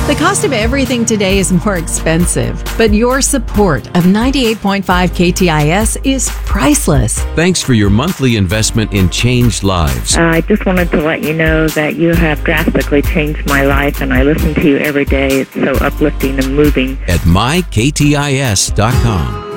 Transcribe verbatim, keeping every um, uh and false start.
The cost of everything today is more expensive, but your support of ninety-eight point five K T I S is priceless. Thanks for your monthly investment in changed lives. Uh, I just wanted to let you know that you have drastically changed my life, and I listen to you every day. It's so uplifting and moving. At my K T I S dot com.